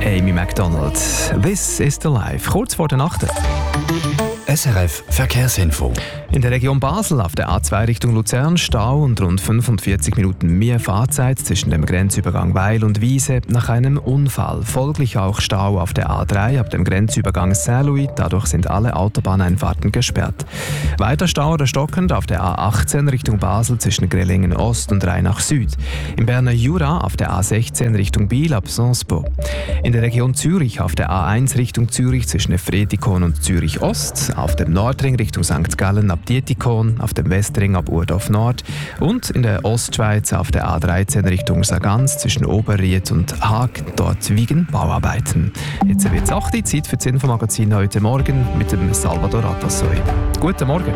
Amy MacDonald. This is the Life. Kurz vor der Nacht. SRF Verkehrsinfo. In der Region Basel auf der A2 Richtung Luzern Stau und rund 45 Minuten mehr Fahrzeit zwischen dem Grenzübergang Weil und Wiese nach einem Unfall. Folglich auch Stau auf der A3 ab dem Grenzübergang Saint-Louis. Dadurch sind alle Autobahneinfahrten gesperrt. Weiter Stau oder stockend auf der A18 Richtung Basel zwischen Grellingen Ost und Rheinach Süd. Im Berner Jura auf der A16 Richtung Biel ab Sonsbo. In der Region Zürich auf der A1 Richtung Zürich zwischen Efretikon und Zürich Ost. Auf dem Nordring Richtung St. Gallen ab Dietikon, auf dem Westring ab Urdorf Nord und in der Ostschweiz auf der A13 Richtung Sargans zwischen Oberried und Haag, dort wiegen Bauarbeiten. Jetzt wird es 8 Uhr, Zeit für das Infomagazin heute Morgen mit dem Salvador Atassoy. Guten Morgen.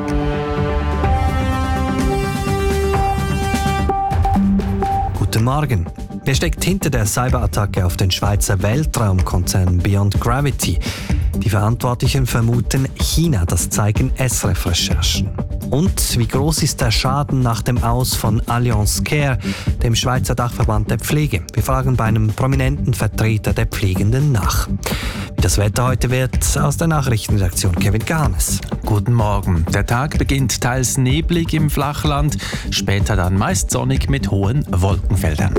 Guten Morgen. Wer steckt hinter der Cyberattacke auf den Schweizer Weltraumkonzern Beyond Gravity? Die Verantwortlichen vermuten China, das zeigen SRF-Recherchen. Und wie groß ist der Schaden nach dem Aus von Allianz Care, dem Schweizer Dachverband der Pflege? Wir fragen bei einem prominenten Vertreter der Pflegenden nach. Wie das Wetter heute wird, aus der Nachrichtenredaktion Kevin Garnes. Guten Morgen. Der Tag beginnt teils neblig im Flachland, später dann meist sonnig mit hohen Wolkenfeldern.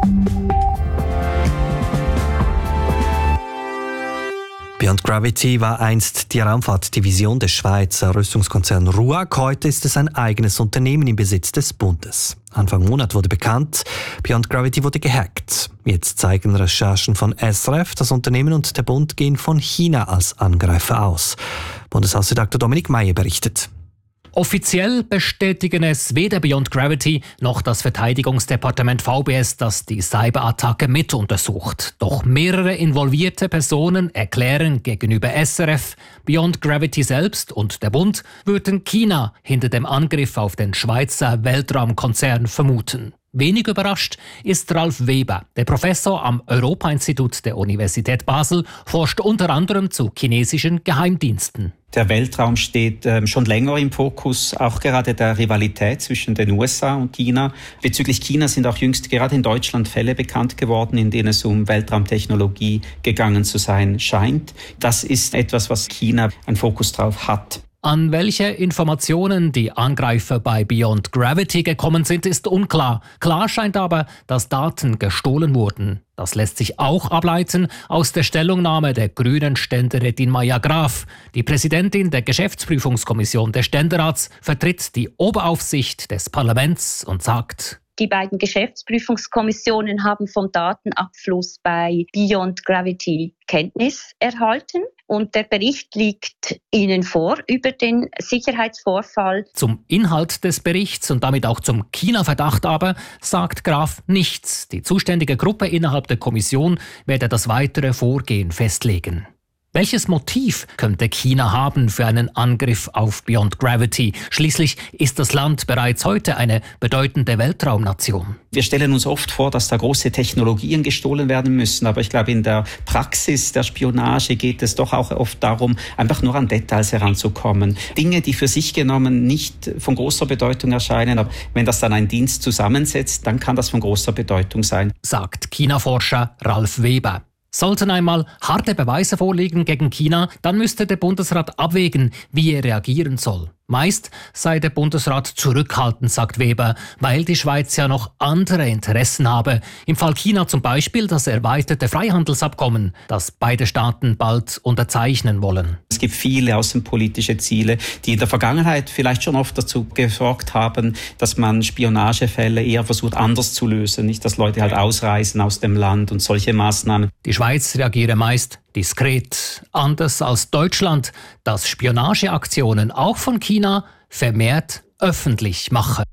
Beyond Gravity war einst die Raumfahrtdivision des Schweizer Rüstungskonzerns RUAG. Heute ist es ein eigenes Unternehmen im Besitz des Bundes. Anfang Monat wurde bekannt, Beyond Gravity wurde gehackt. Jetzt zeigen Recherchen von SRF, das Unternehmen und der Bund gehen von China als Angreifer aus. Bundeshausredakteur Dominik Meyer berichtet. Offiziell bestätigen es weder Beyond Gravity noch das Verteidigungsdepartement VBS, das die Cyberattacke mit untersucht. Doch mehrere involvierte Personen erklären gegenüber SRF, Beyond Gravity selbst und der Bund würden China hinter dem Angriff auf den Schweizer Weltraumkonzern vermuten. Wenig überrascht ist Ralf Weber. Der Professor am Europa-Institut der Universität Basel forscht unter anderem zu chinesischen Geheimdiensten. Der Weltraum steht schon länger im Fokus, auch gerade der Rivalität zwischen den USA und China. Bezüglich China sind auch jüngst gerade in Deutschland Fälle bekannt geworden, in denen es um Weltraumtechnologie gegangen zu sein scheint. Das ist etwas, was China einen Fokus drauf hat. An welche Informationen die Angreifer bei Beyond Gravity gekommen sind, ist unklar. Klar scheint aber, dass Daten gestohlen wurden. Das lässt sich auch ableiten aus der Stellungnahme der grünen Ständerätin Maja Graf. Die Präsidentin der Geschäftsprüfungskommission des Ständerats vertritt die Oberaufsicht des Parlaments und sagt: Die beiden Geschäftsprüfungskommissionen haben vom Datenabfluss bei Beyond Gravity Kenntnis erhalten und der Bericht liegt Ihnen vor über den Sicherheitsvorfall. Zum Inhalt des Berichts und damit auch zum China-Verdacht aber sagt Graf nichts. Die zuständige Gruppe innerhalb der Kommission werde das weitere Vorgehen festlegen. Welches Motiv könnte China haben für einen Angriff auf Beyond Gravity? Schließlich ist das Land bereits heute eine bedeutende Weltraumnation. Wir stellen uns oft vor, dass da große Technologien gestohlen werden müssen, aber ich glaube, in der Praxis der Spionage geht es doch auch oft darum, einfach nur an Details heranzukommen. Dinge, die für sich genommen nicht von großer Bedeutung erscheinen, aber wenn das dann ein Dienst zusammensetzt, dann kann das von großer Bedeutung sein, sagt China-Forscher Ralf Weber. Sollten einmal harte Beweise vorliegen gegen China, dann müsste der Bundesrat abwägen, wie er reagieren soll. Meist sei der Bundesrat zurückhaltend, sagt Weber, weil die Schweiz ja noch andere Interessen habe. Im Fall China zum Beispiel das erweiterte Freihandelsabkommen, das beide Staaten bald unterzeichnen wollen. Es gibt viele außenpolitische Ziele, die in der Vergangenheit vielleicht schon oft dazu gesorgt haben, dass man Spionagefälle eher versucht anders zu lösen, nicht, dass Leute halt ausreisen aus dem Land und solche Maßnahmen. Die Schweiz reagiere meist diskret, anders als Deutschland, das Spionageaktionen auch von China vermehrt öffentlich mache.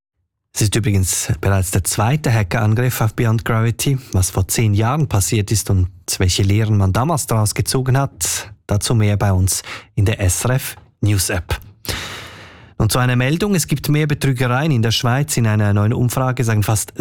Es ist übrigens bereits der zweite Hackerangriff auf Beyond Gravity. Was vor 10 Jahren passiert ist und welche Lehren man damals daraus gezogen hat, dazu mehr bei uns in der SRF News App. Und zu einer Meldung, es gibt mehr Betrügereien in der Schweiz. In einer neuen Umfrage sagen fast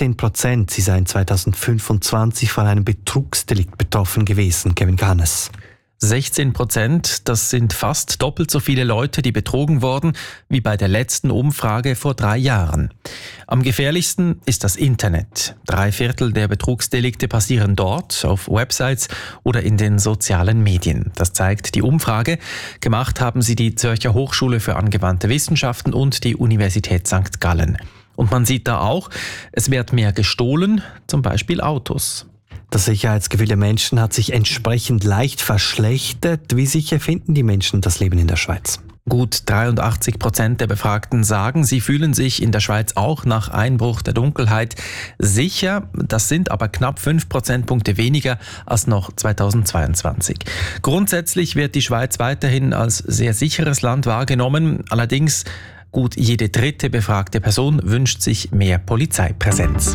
16%, sie seien 2025 von einem Betrugsdelikt betroffen gewesen. Kevin Garnes. 16%, das sind fast doppelt so viele Leute, die betrogen wurden, wie bei der letzten Umfrage vor 3 Jahren. Am gefährlichsten ist das Internet. 3/4 der Betrugsdelikte passieren dort, auf Websites oder in den sozialen Medien. Das zeigt die Umfrage. Gemacht haben sie die Zürcher Hochschule für angewandte Wissenschaften und die Universität St. Gallen. Und man sieht da auch, es wird mehr gestohlen, zum Beispiel Autos. Das Sicherheitsgefühl der Menschen hat sich entsprechend leicht verschlechtert. Wie sicher finden die Menschen das Leben in der Schweiz? Gut 83% der Befragten sagen, sie fühlen sich in der Schweiz auch nach Einbruch der Dunkelheit sicher. Das sind aber knapp 5 Prozentpunkte weniger als noch 2022. Grundsätzlich wird die Schweiz weiterhin als sehr sicheres Land wahrgenommen. Allerdings gut jede dritte befragte Person wünscht sich mehr Polizeipräsenz.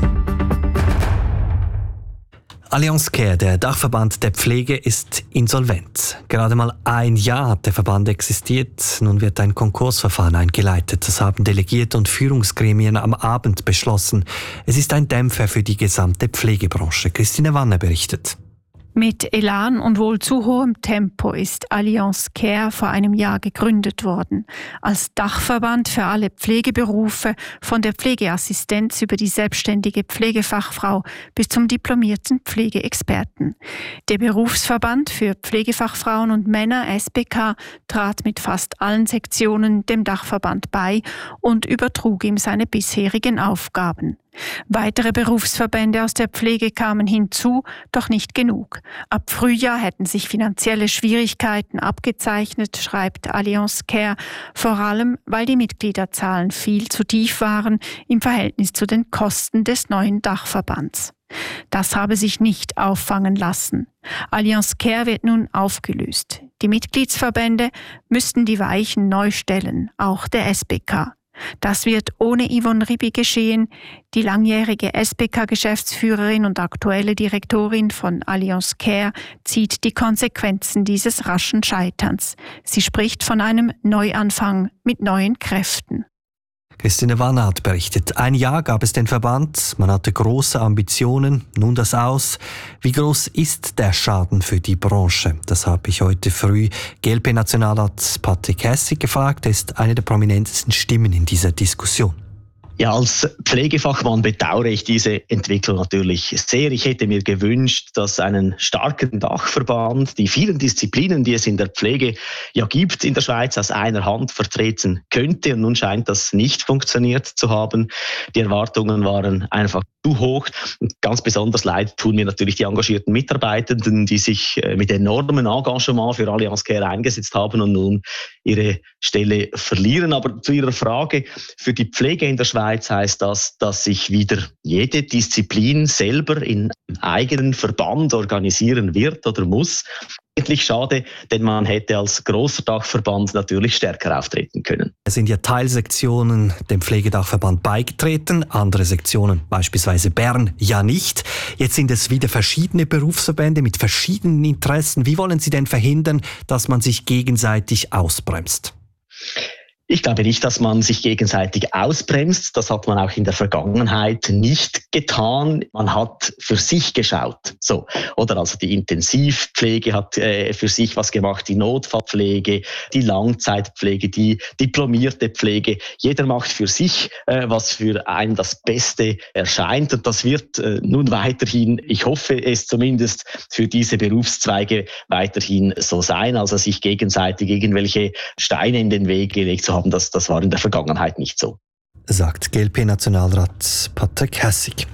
Allianz Care, der Dachverband der Pflege, ist insolvent. Gerade mal 1 Jahr hat der Verband existiert. Nun wird ein Konkursverfahren eingeleitet. Das haben Delegierte und Führungsgremien am Abend beschlossen. Es ist ein Dämpfer für die gesamte Pflegebranche. Christine Wanner berichtet. Mit Elan und wohl zu hohem Tempo ist Allianz Care vor einem Jahr gegründet worden. Als Dachverband für alle Pflegeberufe, von der Pflegeassistenz über die selbstständige Pflegefachfrau bis zum diplomierten Pflegeexperten. Der Berufsverband für Pflegefachfrauen und Männer SBK trat mit fast allen Sektionen dem Dachverband bei und übertrug ihm seine bisherigen Aufgaben. Weitere Berufsverbände aus der Pflege kamen hinzu, doch nicht genug. Ab Frühjahr hätten sich finanzielle Schwierigkeiten abgezeichnet, schreibt Allianz Care, vor allem weil die Mitgliederzahlen viel zu tief waren im Verhältnis zu den Kosten des neuen Dachverbands. Das habe sich nicht auffangen lassen. Allianz Care wird nun aufgelöst. Die Mitgliedsverbände müssten die Weichen neu stellen, auch der SBK. Das wird ohne Yvonne Ribi geschehen. Die langjährige SBK-Geschäftsführerin und aktuelle Direktorin von Allianz Care zieht die Konsequenzen dieses raschen Scheiterns. Sie spricht von einem Neuanfang mit neuen Kräften. Christine Wanner hat berichtet. 1 Jahr gab es den Verband, man hatte große Ambitionen, nun das Aus. Wie groß ist der Schaden für die Branche? Das habe ich heute früh GLP-Nationalrat Patrick Hässig gefragt. Er ist eine der prominentesten Stimmen in dieser Diskussion. Ja, als Pflegefachmann bedauere ich diese Entwicklung natürlich sehr. Ich hätte mir gewünscht, dass einen starken Dachverband die vielen Disziplinen, die es in der Pflege ja gibt, in der Schweiz aus einer Hand vertreten könnte. Und nun scheint das nicht funktioniert zu haben. Die Erwartungen waren einfach zu hoch. Und ganz besonders leid tun mir natürlich die engagierten Mitarbeitenden, die sich mit enormem Engagement für Allianz Care eingesetzt haben und nun ihre Stelle verlieren. Aber zu Ihrer Frage, für die Pflege in der Schweiz heißt das, dass sich wieder jede Disziplin selber in einem eigenen Verband organisieren wird oder muss. Eigentlich schade, denn man hätte als grosser Dachverband natürlich stärker auftreten können. Es sind ja Teilsektionen dem Pflegedachverband beigetreten, andere Sektionen, beispielsweise Bern, ja nicht. Jetzt sind es wieder verschiedene Berufsverbände mit verschiedenen Interessen. Wie wollen Sie denn verhindern, dass man sich gegenseitig ausbremst? Ich glaube nicht, dass man sich gegenseitig ausbremst. Das hat man auch in der Vergangenheit nicht getan. Man hat für sich geschaut. So, oder also die Intensivpflege hat für sich was gemacht, die Notfallpflege, die Langzeitpflege, die diplomierte Pflege. Jeder macht für sich, was für einen das Beste erscheint. Und das wird nun weiterhin, ich hoffe es zumindest, für diese Berufszweige weiterhin so sein. Also sich gegenseitig irgendwelche Steine in den Weg gelegt zu haben, das war in der Vergangenheit nicht so. Sagt GLP-Nationalrat Patrick Hässig.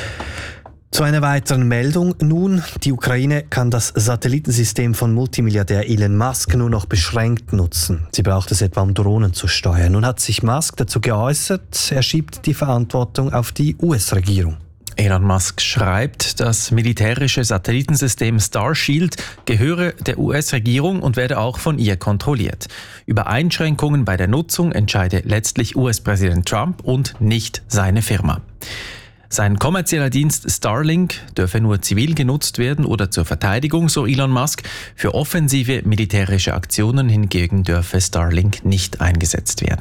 Zu einer weiteren Meldung nun. Die Ukraine kann das Satellitensystem von Multimilliardär Elon Musk nur noch beschränkt nutzen. Sie braucht es etwa, um Drohnen zu steuern. Nun hat sich Musk dazu geäußert, er schiebt die Verantwortung auf die US-Regierung. Elon Musk schreibt, das militärische Satellitensystem Starshield gehöre der US-Regierung und werde auch von ihr kontrolliert. Über Einschränkungen bei der Nutzung entscheide letztlich US-Präsident Trump und nicht seine Firma. Sein kommerzieller Dienst Starlink dürfe nur zivil genutzt werden oder zur Verteidigung, so Elon Musk. Für offensive militärische Aktionen hingegen dürfe Starlink nicht eingesetzt werden.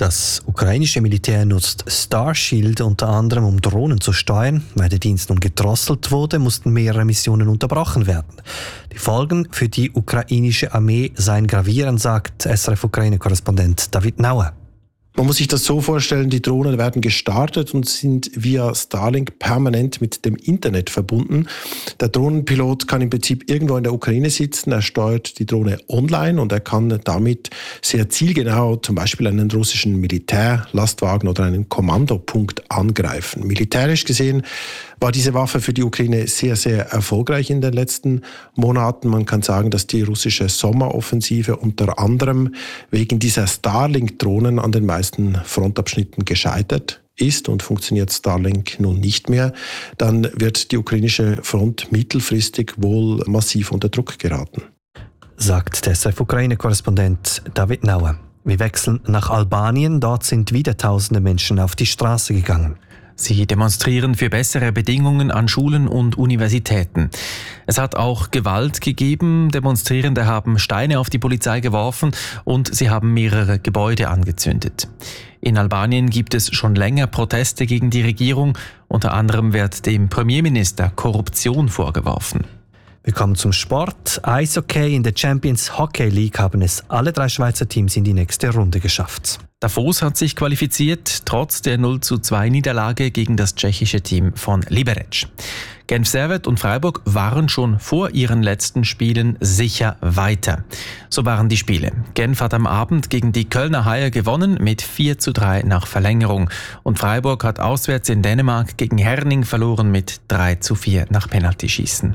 Das ukrainische Militär nutzt Starshield unter anderem, um Drohnen zu steuern. Weil der Dienst nun gedrosselt wurde, mussten mehrere Missionen unterbrochen werden. Die Folgen für die ukrainische Armee seien gravierend, sagt SRF-Ukraine-Korrespondent David Nauer. Man muss sich das so vorstellen, die Drohnen werden gestartet und sind via Starlink permanent mit dem Internet verbunden. Der Drohnenpilot kann im Prinzip irgendwo in der Ukraine sitzen, er steuert die Drohne online und er kann damit sehr zielgenau zum Beispiel einen russischen Militärlastwagen oder einen Kommandopunkt angreifen. Militärisch gesehen war diese Waffe für die Ukraine sehr, sehr erfolgreich in den letzten Monaten. Man kann sagen, dass die russische Sommeroffensive unter anderem wegen dieser Starlink-Drohnen an den meisten Frontabschnitten gescheitert ist und funktioniert Starlink nun nicht mehr, dann wird die ukrainische Front mittelfristig wohl massiv unter Druck geraten. Sagt der SRF-Ukraine-Korrespondent David Nauer. Wir wechseln nach Albanien. Dort sind wieder tausende Menschen auf die Straße gegangen. Sie demonstrieren für bessere Bedingungen an Schulen und Universitäten. Es hat auch Gewalt gegeben. Demonstrierende haben Steine auf die Polizei geworfen und sie haben mehrere Gebäude angezündet. In Albanien gibt es schon länger Proteste gegen die Regierung. Unter anderem wird dem Premierminister Korruption vorgeworfen. Wir kommen zum Sport. Eishockey in der Champions Hockey League haben es alle 3 Schweizer Teams in die nächste Runde geschafft. Davos hat sich qualifiziert, trotz der 0:2 Niederlage gegen das tschechische Team von Liberec. Genf Servette und Freiburg waren schon vor ihren letzten Spielen sicher weiter. So waren die Spiele. Genf hat am Abend gegen die Kölner Haie gewonnen mit 4:3 nach Verlängerung. Und Freiburg hat auswärts in Dänemark gegen Herning verloren mit 3:4 nach Penaltyschießen.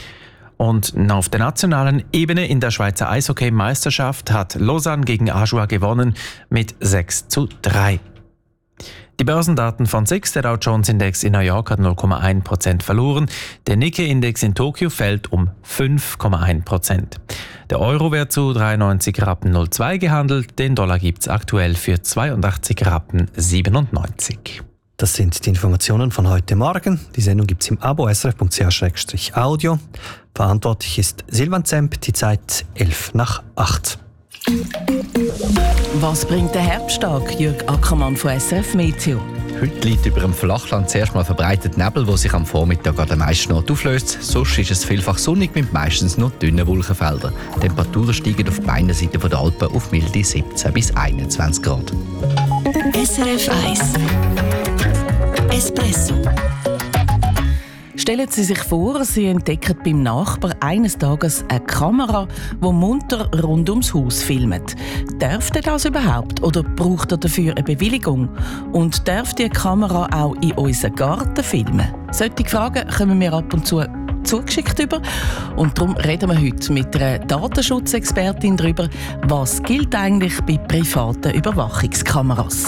Und auf der nationalen Ebene in der Schweizer Eishockey-Meisterschaft hat Lausanne gegen Ajoie gewonnen mit 6:3. Die Börsendaten von SIX, der Dow Jones Index in New York hat 0,1% verloren. Der Nikkei-Index in Tokio fällt um 5,1%. Der Euro wird zu 93,02 Rappen gehandelt. Den Dollar gibt es aktuell für 82,97 Rappen. Das sind die Informationen von heute Morgen. Die Sendung gibt es im Abo srf.ch/audio. Verantwortlich ist Silvan Zemp, die Zeit 7:55. Was bringt der Herbsttag, Jürg Ackermann von SRF Meteo? Heute liegt über dem Flachland zuerst mal verbreitet Nebel, der sich am Vormittag an den meisten Orten auflöst. Sonst ist es vielfach sonnig mit meistens noch dünnen Wolkenfeldern. Die Temperaturen steigen auf beiden Seiten der Alpen auf milde 17 bis 21 Grad. SRF 1 Espresso. Stellen Sie sich vor, Sie entdecken beim Nachbar eines Tages eine Kamera, die munter rund ums Haus filmt. Darf er das überhaupt oder braucht er dafür eine Bewilligung? Und darf die Kamera auch in unseren Garten filmen? Solche Fragen kommen wir ab und zu zugeschickt über. Und darum reden wir heute mit einer Datenschutzexpertin darüber, was gilt eigentlich bei privaten Überwachungskameras.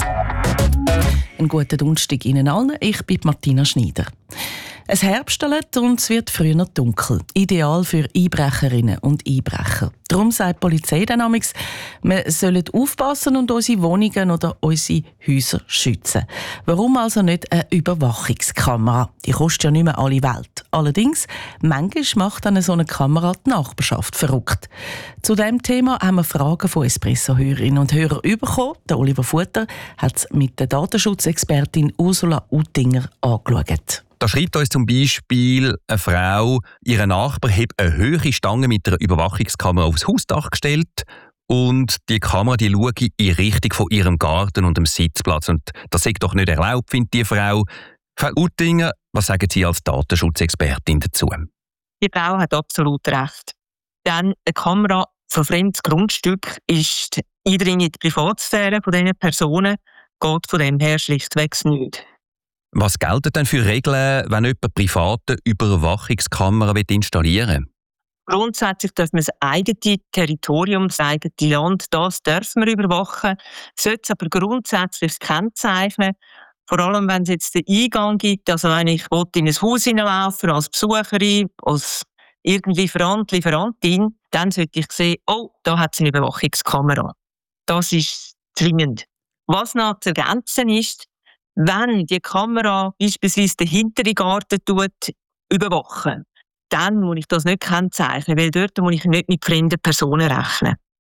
Einen guten Donnerstag Ihnen allen. Ich bin Martina Schneider. Es herbstelt und es wird früher dunkel. Ideal für Einbrecherinnen und Einbrecher. Darum sagt die Polizei dann manchmal, wir sollen aufpassen und unsere Wohnungen oder unsere Häuser schützen. Warum also nicht eine Überwachungskamera? Die kostet ja nicht mehr alle Welt. Allerdings, manchmal macht dann so eine Kamera die Nachbarschaft verrückt. Zu diesem Thema haben wir Fragen von Espresso-Hörerinnen und Hörern bekommen. Der Oliver Futter hat es mit der Datenschutzexpertin Ursula Uttinger angeschaut. Da schreibt uns zum Beispiel eine Frau, ihr Nachbar hat eine hohe Stange mit einer Überwachungskamera aufs Hausdach gestellt und die Kamera die schaut in Richtung von ihrem Garten und dem Sitzplatz. Und das ist doch nicht erlaubt, findet die Frau. Frau Uttinger, was sagen Sie als Datenschutzexpertin dazu? Die Frau hat absolut recht. Denn eine Kamera von fremdes Grundstück ist Eindringen in die Privatsphäre von diesen Personen, geht von dem her schlichtweg nicht. Was gelten denn für Regeln, wenn jemand private Überwachungskamera installieren will? Grundsätzlich darf man das eigene Territorium, das eigene Land, das dürfen wir überwachen. Sollte es aber grundsätzlich kennzeichnen, vor allem wenn es jetzt den Eingang gibt, also wenn ich in ein Haus hineinlaufe als Besucherin, als irgendein Lieferant, Lieferantin, dann sollte ich sehen, oh, da hat es eine Überwachungskamera. Das ist zwingend. Was noch zu ergänzen ist, wenn die Kamera beispielsweise den hinteren Garten überwachen, dann muss ich das nicht kennzeichnen, weil dort muss ich nicht mit fremden Personen rechnen.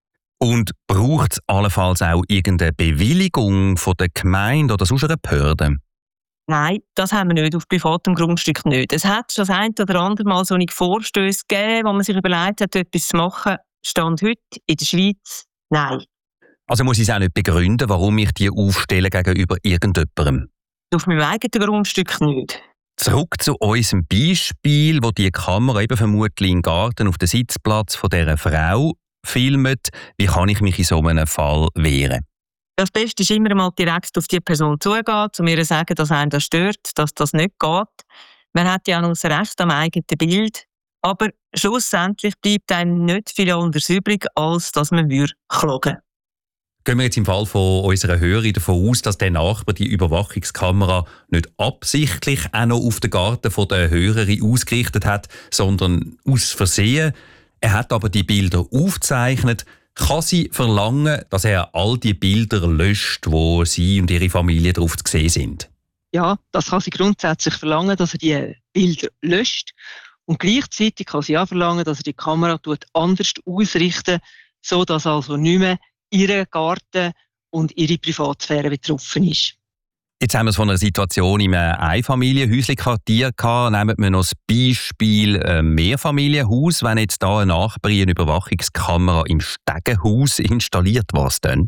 Und braucht es allenfalls auch irgendeine Bewilligung von der Gemeinde oder sonst einer Behörde? Nein, das haben wir nicht, auf privatem Grundstück nicht. Es hat schon das ein oder andere Mal so eine Vorstöße gegeben, wo man sich überlegt hat, etwas zu machen. Stand heute in der Schweiz, nein. Also muss ich es auch nicht begründen, warum ich die aufstelle gegenüber irgendjemandem? Auf meinem eigenen Grundstück nicht. Zurück zu unserem Beispiel, wo die Kamera eben vermutlich im Garten auf den Sitzplatz von dieser Frau filmt. Wie kann ich mich in so einem Fall wehren? Das Beste ist immer mal direkt auf die Person zugehen, zu mir sagen, dass einen das stört, dass das nicht geht. Man hat ja noch das Recht am eigenen Bild, aber schlussendlich bleibt einem nicht viel anderes übrig, als dass man klagen würde. Gehen wir jetzt im Fall von unserer Hörerin davon aus, dass der Nachbar die Überwachungskamera nicht absichtlich auch noch auf den Garten von der Hörerin ausgerichtet hat, sondern aus Versehen. Er hat aber die Bilder aufgezeichnet. Kann sie verlangen, dass er all die Bilder löscht, wo sie und ihre Familie drauf zu sehen sind? Ja, das kann sie grundsätzlich verlangen, dass er die Bilder löscht. Und gleichzeitig kann sie auch verlangen, dass er die Kamera anders ausrichten, sodass also nicht mehr ihr Garten und ihre Privatsphäre betroffen ist. Jetzt haben wir es von einer Situation in einem Einfamilienhäuschen-Quartier gehabt. Nehmen wir noch das Beispiel Mehrfamilienhaus. Wenn jetzt da eine Nachbarin eine Überwachungskamera im Stegenhaus installiert, was dann?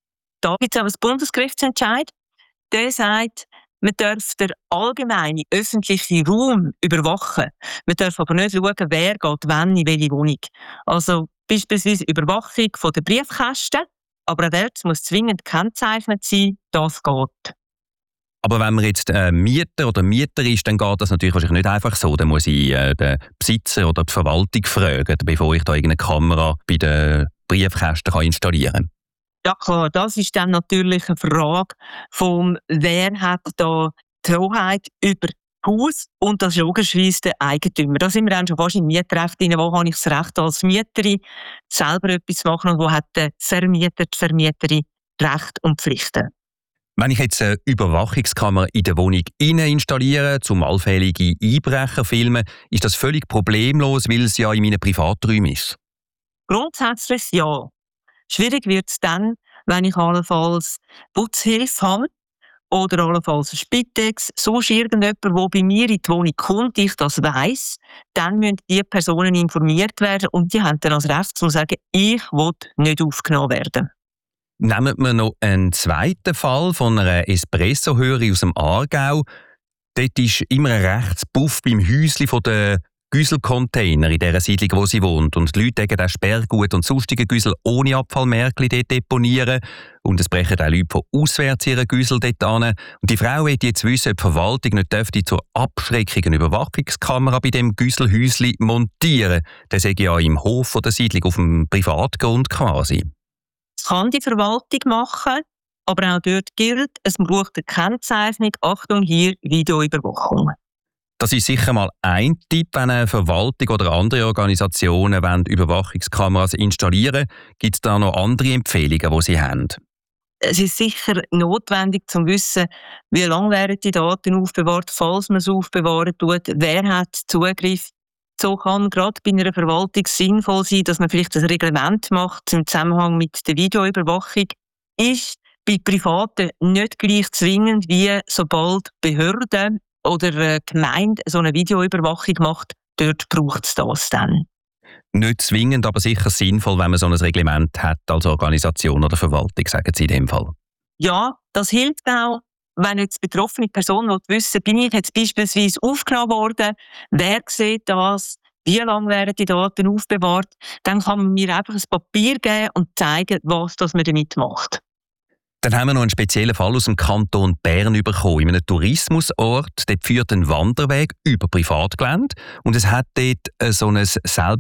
Da gibt es aber das Bundesgerichtsentscheid. Der sagt, man darf den allgemeinen öffentlichen Raum überwachen. Man darf aber nicht schauen, wer geht wann in welche Wohnung. Also beispielsweise Überwachung von der Briefkästen, aber auch dort muss zwingend gekennzeichnet sein, das geht. Aber wenn man jetzt Mieter oder Mieter ist, dann geht das natürlich wahrscheinlich nicht einfach so. Dann muss ich den Besitzer oder die Verwaltung fragen, bevor ich da irgendeine Kamera bei den Briefkästen installieren kann. Ja klar, das ist dann natürlich eine Frage von wer hat da die Hoheit über Haus und das ist logischerweise der Eigentümer. Da sind wir dann schon fast im Mietrecht drin. Wo habe ich das Recht als Mieterin selber etwas zu machen und wo hat der Vermieter, die Vermieterin Recht und Pflichten? Wenn ich jetzt eine Überwachungskamera in der Wohnung installiere, zum allfällige Einbrecher filmen, ist das völlig problemlos, weil es ja in meinen Privaträumen ist? Grundsätzlich ja. Schwierig wird es dann, wenn ich allenfalls Putzhilfe habe oder allenfalls eine Spitex, sonst irgendjemand, der bei mir in die Wohnung kommt, ich das weiss, dann müssen die Personen informiert werden und die haben dann das Recht zu sagen, ich will nicht aufgenommen werden. Nehmen wir noch einen zweiten Fall von einer Espresso-Hörerin aus dem Aargau. Dort ist immer ein Rechtspuff beim Häuschen von der Güsselcontainer in dieser Siedlung, wo sie wohnt. Und die Leute legen auch Sperrgut und sonstige Güssel ohne Abfallmärkchen dort deponieren. Und es brechen auch Leute von auswärts ihre Güssel dort an. Und die Frau will jetzt wissen, ob die Verwaltung nicht dürfte zur Abschreckung eine Überwachungskamera bei dem Güsselhäuschen montieren. Das sei ja im Hof von der Siedlung auf dem Privatgrund quasi. Das kann die Verwaltung machen, aber auch dort gilt, es braucht eine Kennzeichnung, Achtung hier, Videoüberwachung. Das ist sicher mal ein Tipp, wenn eine Verwaltung oder andere Organisationen Überwachungskameras installieren wollen. Gibt es da noch andere Empfehlungen, die Sie haben? Es ist sicher notwendig zu wissen, wie lange werden die Daten aufbewahrt, falls man sie aufbewahren tut, wer hat Zugriff. So kann gerade bei einer Verwaltung sinnvoll sein, dass man vielleicht ein Reglement macht im Zusammenhang mit der Videoüberwachung. Ist bei Privaten nicht gleich zwingend, wie sobald Behörden oder Gemeinde so eine Videoüberwachung macht, dort braucht es das dann. Nicht zwingend, aber sicher sinnvoll, wenn man so ein Reglement hat als Organisation oder Verwaltung, sagen Sie in dem Fall. Ja, das hilft auch, wenn jetzt betroffene Person wissen will, bin ich jetzt beispielsweise aufgenommen worden, wer sieht das, wie lange werden die Daten aufbewahrt, dann kann man mir einfach ein Papier geben und zeigen, was das man damit macht. Dann haben wir noch einen speziellen Fall aus dem Kanton Bern bekommen. In einem Tourismusort, dort führt ein Wanderweg über Privatgelände und es hat dort so ein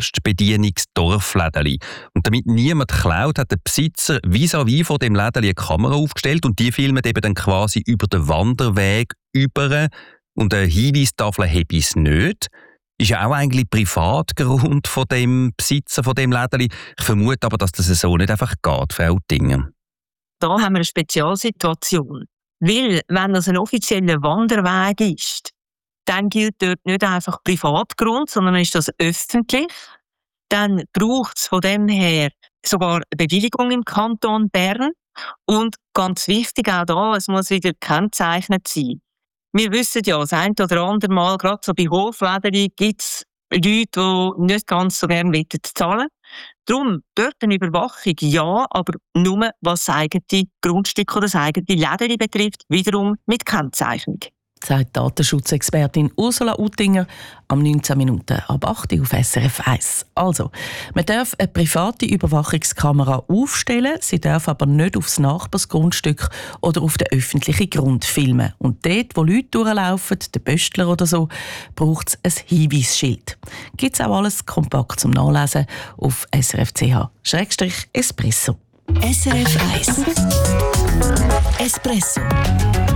Selbstbedienungsdorflädeli. Und damit niemand klaut, hat der Besitzer vis-à-vis von dem Lädeli eine Kamera aufgestellt und die filmen eben dann quasi über den Wanderweg über und eine Hinweistafel habe ich es nicht. Ist ja auch eigentlich Privatgrund von dem Besitzer von dem Lädeli. Ich vermute aber, dass das so nicht einfach geht, Frau Dinger. Da haben wir eine Spezialsituation. Weil, wenn das ein offizieller Wanderweg ist, dann gilt dort nicht einfach Privatgrund, sondern ist das öffentlich. Dann braucht es von dem her sogar eine Bewilligung im Kanton Bern. Und ganz wichtig auch da, es muss wieder gekennzeichnet sein. Wir wissen ja, das ein oder andere Mal, gerade so bei Hoflederung, gibt es Leute, die nicht ganz so gerne zahlen wollen. Darum, dort eine Überwachung, ja, aber nur, was das eigene Grundstück oder das eigene Läden betrifft, wiederum mit Kennzeichnung. Sagt Datenschutzexpertin Ursula Uttinger am 19 Minuten ab 8 Uhr auf SRF 1. Also, man darf eine private Überwachungskamera aufstellen, sie darf aber nicht aufs Nachbarsgrundstück oder auf den öffentlichen Grund filmen. Und dort, wo Leute durchlaufen, der Pöstler oder so, braucht es ein Hinweisschild. Gibt es auch alles kompakt zum Nachlesen auf srf.ch/espresso. SRF 1 Espresso